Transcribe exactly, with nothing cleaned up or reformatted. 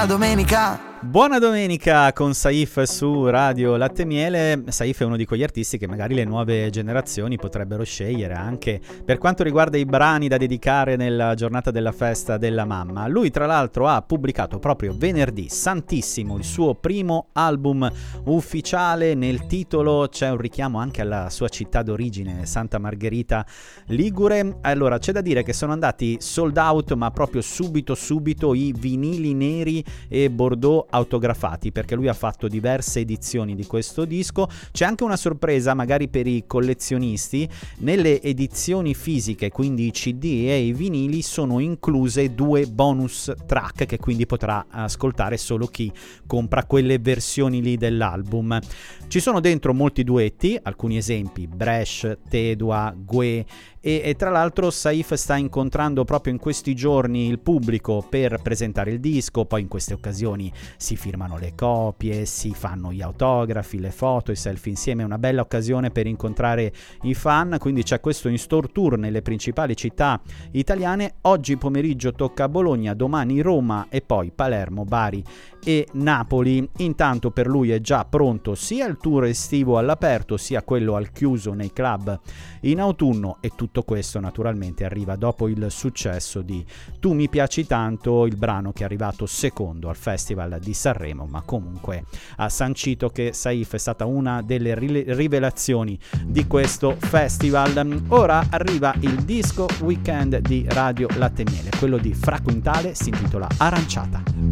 buona domenica. Buona domenica con Saif su Radio Latte Miele. Saif è uno di quegli artisti che magari le nuove generazioni potrebbero scegliere anche per quanto riguarda i brani da dedicare nella giornata della festa della mamma. Lui tra l'altro ha pubblicato proprio venerdì santissimo il suo primo album ufficiale. Nel titolo c'è un richiamo anche alla sua città d'origine, Santa Margherita Ligure. Allora c'è da dire che sono andati sold out, ma proprio subito subito, i vinili neri e bordeaux autografati, perché lui ha fatto diverse edizioni di questo disco. C'è anche una sorpresa magari per i collezionisti: nelle edizioni fisiche, quindi i C D e i vinili, sono incluse due bonus track che quindi potrà ascoltare solo chi compra quelle versioni lì dell'album. Ci sono dentro molti duetti, alcuni esempi: Bresh, Tedua, Gue, e, e tra l'altro Saif sta incontrando proprio in questi giorni il pubblico per presentare il disco. Poi in queste occasioni si firmano le copie, si fanno gli autografi, le foto, i selfie insieme. È una bella occasione per incontrare i fan, quindi c'è questo in store tour nelle principali città italiane. Oggi pomeriggio tocca a Bologna, domani Roma e poi Palermo, Bari e Napoli. Intanto per lui è già pronto sia il tour estivo all'aperto sia quello al chiuso nei club in autunno, e tutto questo naturalmente arriva dopo il successo di Tu mi piaci tanto, il brano che è arrivato secondo al Festival di Sanremo, ma comunque ha sancito che Saif è stata una delle rivelazioni di questo festival. Ora arriva il disco weekend di Radio Latte Miele, quello di Fra Quintale, si intitola Aranciata.